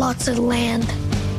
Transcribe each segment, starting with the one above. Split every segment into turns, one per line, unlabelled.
Lots of land.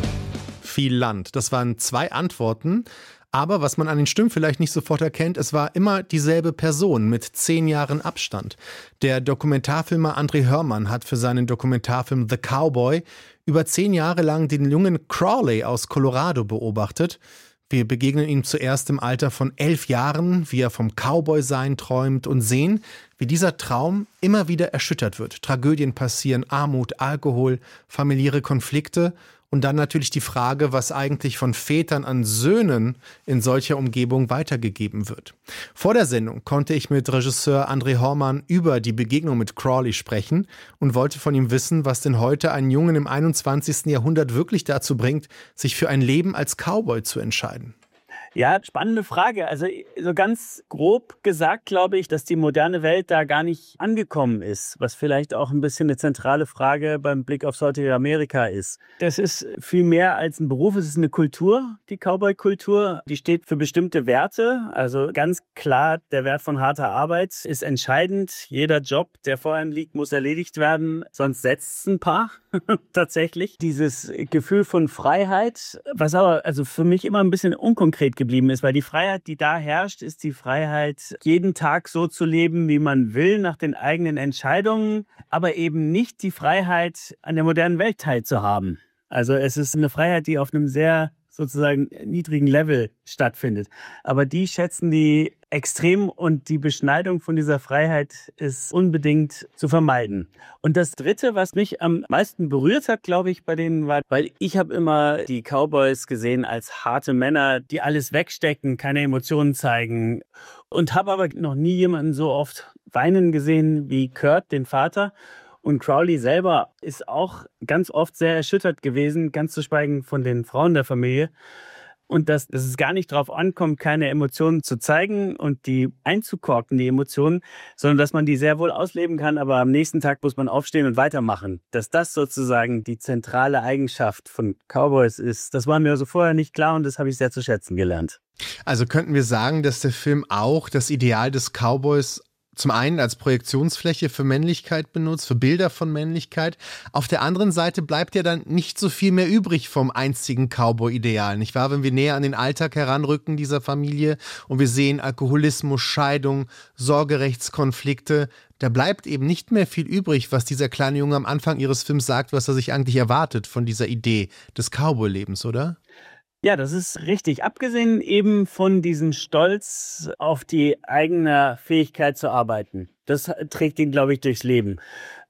Viel Land. Das waren 2 Antworten. Aber was man an den Stimmen vielleicht nicht sofort erkennt, es war immer dieselbe Person mit 10 Jahren Abstand. Der Dokumentarfilmer André Hörmann hat für seinen Dokumentarfilm The Cowboy über 10 Jahre lang den jungen Crawley aus Colorado beobachtet. Wir begegnen ihm zuerst im Alter von 11 Jahren, wie er vom Cowboy-Sein träumt und sehen, wie dieser Traum immer wieder erschüttert wird. Tragödien passieren, Armut, Alkohol, familiäre Konflikte und dann natürlich die Frage, was eigentlich von Vätern an Söhnen in solcher Umgebung weitergegeben wird. Vor der Sendung konnte ich mit Regisseur André Hörmann über die Begegnung mit Crawley sprechen und wollte von ihm wissen, was denn heute einen Jungen im 21. Jahrhundert wirklich dazu bringt, sich für ein Leben als Cowboy zu entscheiden.
Ja, spannende Frage. Also so ganz grob gesagt glaube ich, dass die moderne Welt da gar nicht angekommen ist, was vielleicht auch ein bisschen eine zentrale Frage beim Blick aufs heutige Amerika ist. Das ist viel mehr als ein Beruf, es ist eine Kultur, die Cowboy-Kultur. Die steht für bestimmte Werte. Also ganz klar, der Wert von harter Arbeit ist entscheidend. Jeder Job, der vor einem liegt, muss erledigt werden, sonst setzt es ein paar tatsächlich. Dieses Gefühl von Freiheit, was aber also für mich immer ein bisschen unkonkret geblieben ist, weil die Freiheit, die da herrscht, ist die Freiheit, jeden Tag so zu leben, wie man will, nach den eigenen Entscheidungen, aber eben nicht die Freiheit, an der modernen Welt teilzuhaben. Also es ist eine Freiheit, die auf einem sehr sozusagen niedrigen Level stattfindet. Aber die schätzen die extrem und die Beschneidung von dieser Freiheit ist unbedingt zu vermeiden. Und das Dritte, was mich am meisten berührt hat, glaube ich, bei denen war, weil ich habe immer die Cowboys gesehen als harte Männer, die alles wegstecken, keine Emotionen zeigen und habe aber noch nie jemanden so oft weinen gesehen wie Kurt, den Vater. Und Crawley selber ist auch ganz oft sehr erschüttert gewesen, ganz zu schweigen von den Frauen der Familie. Und dass es gar nicht darauf ankommt, keine Emotionen zu zeigen und die einzukorken, die Emotionen, sondern dass man die sehr wohl ausleben kann, aber am nächsten Tag muss man aufstehen und weitermachen. Dass das sozusagen die zentrale Eigenschaft von Cowboys ist, das war mir also vorher nicht klar und das habe ich sehr zu schätzen gelernt.
Also könnten wir sagen, dass der Film auch das Ideal des Cowboys zum einen als Projektionsfläche für Männlichkeit benutzt, für Bilder von Männlichkeit. Auf der anderen Seite bleibt ja dann nicht so viel mehr übrig vom einstigen Cowboy-Ideal, nicht wahr? Wenn wir näher an den Alltag heranrücken dieser Familie und wir sehen Alkoholismus, Scheidung, Sorgerechtskonflikte, da bleibt eben nicht mehr viel übrig, was dieser kleine Junge am Anfang ihres Films sagt, was er sich eigentlich erwartet von dieser Idee des Cowboy-Lebens, oder?
Ja, das ist richtig. Abgesehen eben von diesem Stolz auf die eigene Fähigkeit zu arbeiten. Das trägt ihn, glaube ich, durchs Leben.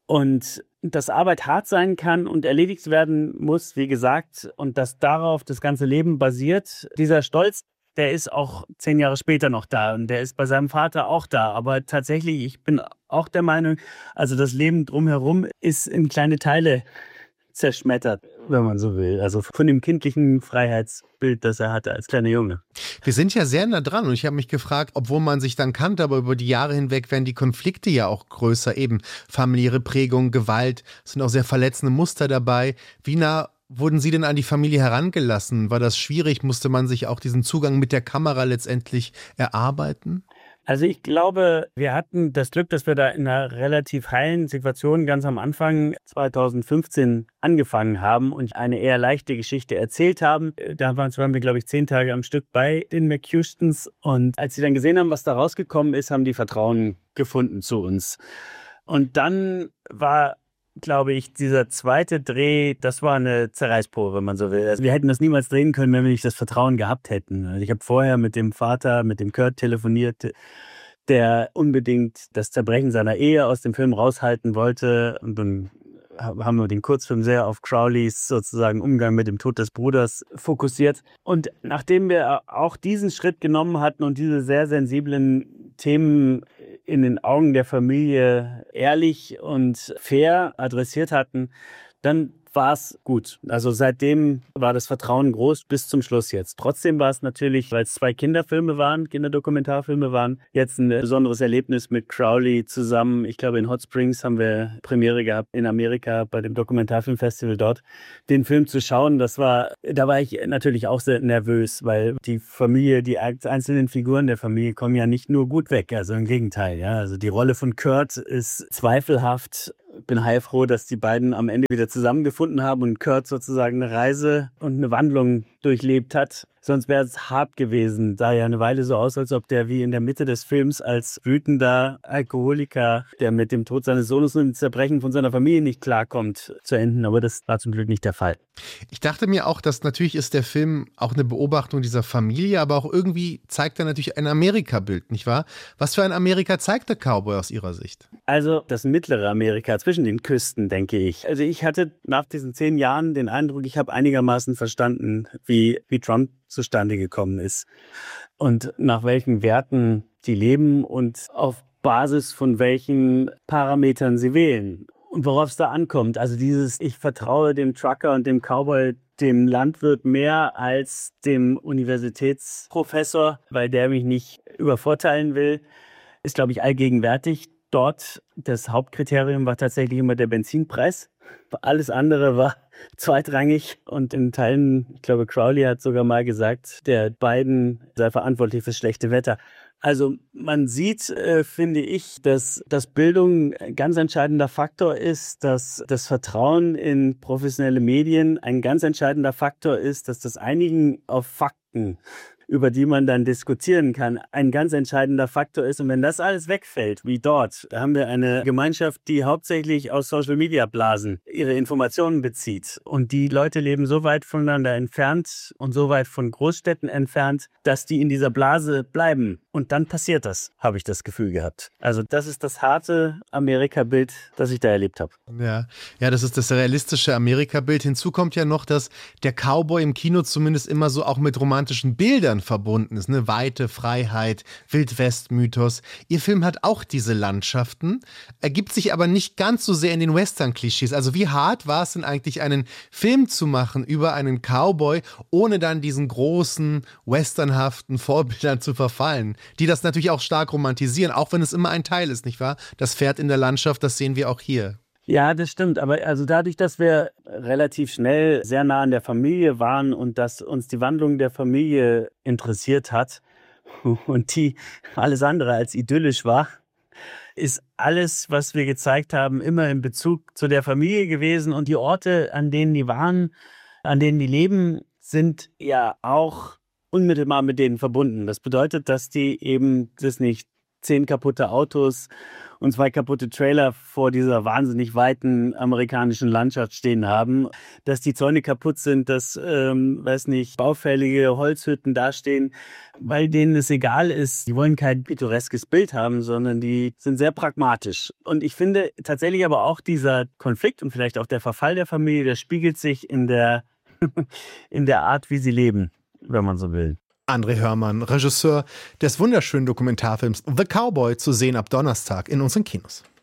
Und dass Arbeit hart sein kann und erledigt werden muss, wie gesagt, und dass darauf das ganze Leben basiert. Dieser Stolz, der ist auch 10 Jahre später noch da und der ist bei seinem Vater auch da. Aber tatsächlich, ich bin auch der Meinung, also das Leben drumherum ist in kleine Teile zerschmettert, wenn man so will. Also von dem kindlichen Freiheitsbild, das er hatte als kleiner Junge.
Wir sind ja sehr nah dran und ich habe mich gefragt, obwohl man sich dann kannte, aber über die Jahre hinweg werden die Konflikte ja auch größer. Eben familiäre Prägung, Gewalt, es sind auch sehr verletzende Muster dabei. Wie nah wurden Sie denn an die Familie herangelassen? War das schwierig? Musste man sich auch diesen Zugang mit der Kamera letztendlich erarbeiten?
Also ich glaube, wir hatten das Glück, dass wir da in einer relativ heilen Situation ganz am Anfang 2015 angefangen haben und eine eher leichte Geschichte erzählt haben. Da waren wir, glaube ich, 10 Tage am Stück bei den McHustons. Und als sie dann gesehen haben, was da rausgekommen ist, haben die Vertrauen gefunden zu uns. Und dann war, glaube ich, dieser zweite Dreh, das war eine Zerreißprobe, wenn man so will. Also wir hätten das niemals drehen können, wenn wir nicht das Vertrauen gehabt hätten. Also ich habe vorher mit dem Vater, mit dem Kurt telefoniert, der unbedingt das Zerbrechen seiner Ehe aus dem Film raushalten wollte. Und dann haben wir den Kurzfilm sehr auf Crowleys sozusagen Umgang mit dem Tod des Bruders fokussiert. Und nachdem wir auch diesen Schritt genommen hatten und diese sehr sensiblen Themen in den Augen der Familie ehrlich und fair adressiert hatten, dann war es gut. Also seitdem war das Vertrauen groß bis zum Schluss jetzt. Trotzdem war es natürlich, weil es 2 Kinderfilme waren, Kinderdokumentarfilme waren, jetzt ein besonderes Erlebnis mit Crowley zusammen. Ich glaube, in Hot Springs haben wir Premiere gehabt in Amerika bei dem Dokumentarfilmfestival dort. Den Film zu schauen, da war ich natürlich auch sehr nervös, weil die Familie, die einzelnen Figuren der Familie kommen ja nicht nur gut weg, also im Gegenteil. Ja. Also die Rolle von Kurt ist zweifelhaft, bin heilfroh, dass die beiden am Ende wieder zusammengefunden haben und Kurt sozusagen eine Reise und eine Wandlung durchlebt hat. Sonst wäre es hart gewesen. Sah ja eine Weile so aus, als ob der wie in der Mitte des Films als wütender Alkoholiker, der mit dem Tod seines Sohnes und dem Zerbrechen von seiner Familie nicht klarkommt, zu enden. Aber das war zum Glück nicht der Fall.
Ich dachte mir auch, dass natürlich ist der Film auch eine Beobachtung dieser Familie, aber auch irgendwie zeigt er natürlich ein Amerika-Bild, nicht wahr? Was für ein Amerika zeigt der Cowboy aus Ihrer Sicht?
Also das mittlere Amerika zwischen den Küsten, denke ich. Also ich hatte nach diesen 10 Jahren den Eindruck, ich habe einigermaßen verstanden, wie Trump zustande gekommen ist und nach welchen Werten die leben und auf Basis von welchen Parametern sie wählen und worauf es da ankommt. Also dieses, ich vertraue dem Trucker und dem Cowboy, dem Landwirt mehr als dem Universitätsprofessor, weil der mich nicht übervorteilen will, ist, glaube ich, allgegenwärtig. Dort das Hauptkriterium war tatsächlich immer der Benzinpreis. Alles andere war zweitrangig und in Teilen, ich glaube, Crowley hat sogar mal gesagt, der Biden sei verantwortlich fürs schlechte Wetter. Also man sieht, finde ich, dass Bildung ein ganz entscheidender Faktor ist, dass das Vertrauen in professionelle Medien ein ganz entscheidender Faktor ist, dass das Einigen auf Fakten, über die man dann diskutieren kann, ein ganz entscheidender Faktor ist. Und wenn das alles wegfällt, wie dort, da haben wir eine Gemeinschaft, die hauptsächlich aus Social-Media-Blasen ihre Informationen bezieht. Und die Leute leben so weit voneinander entfernt und so weit von Großstädten entfernt, dass die in dieser Blase bleiben. Und dann passiert das, habe ich das Gefühl gehabt. Also das ist das harte Amerika-Bild, das ich da erlebt habe.
Ja, das ist das realistische Amerika-Bild. Hinzu kommt ja noch, dass der Cowboy im Kino zumindest immer so auch mit romantischen Bildern verbunden ist. Ne? Weite, Freiheit, Wildwest-Mythos. Ihr Film hat auch diese Landschaften, ergibt sich aber nicht ganz so sehr in den Western-Klischees. Also wie hart war es denn eigentlich, einen Film zu machen über einen Cowboy, ohne dann diesen großen, westernhaften Vorbildern zu verfallen, die das natürlich auch stark romantisieren, auch wenn es immer ein Teil ist, nicht wahr? Das Pferd in der Landschaft, das sehen wir auch hier.
Ja, das stimmt. Aber also dadurch, dass wir relativ schnell sehr nah an der Familie waren und dass uns die Wandlung der Familie interessiert hat und die alles andere als idyllisch war, ist alles, was wir gezeigt haben, immer in Bezug zu der Familie gewesen. Und die Orte, an denen die waren, an denen die leben, sind ja auch unmittelbar mit denen verbunden. Das bedeutet, dass die eben, das nicht 10 kaputte Autos und 2 kaputte Trailer vor dieser wahnsinnig weiten amerikanischen Landschaft stehen haben, dass die Zäune kaputt sind, dass, baufällige Holzhütten dastehen, weil denen es egal ist. Die wollen kein pittoreskes Bild haben, sondern die sind sehr pragmatisch. Und ich finde tatsächlich aber auch dieser Konflikt und vielleicht auch der Verfall der Familie, der spiegelt sich in der Art, wie sie leben, wenn man so will.
André Hörmann, Regisseur des wunderschönen Dokumentarfilms The Cowboy, zu sehen ab Donnerstag in unseren Kinos.